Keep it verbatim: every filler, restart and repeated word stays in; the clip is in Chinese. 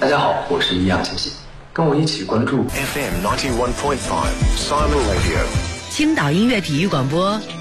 家好，我是易烊千玺，跟我一起关注 F M ninety one point five Simon Radio。 青岛音乐体育广播